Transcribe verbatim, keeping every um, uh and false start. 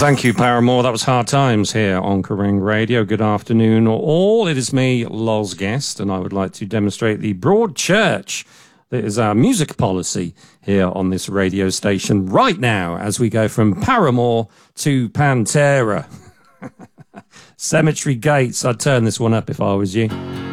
Thank you, Paramore. That was Hard Times here on Kerrang Radio. Good afternoon, all. It is me, Loz Guest, and I would like to demonstrate the broad church that is our music policy here on this radio station right now as we go from Paramore to Pantera. Cemetery Gates. I'd turn this one up if I was you.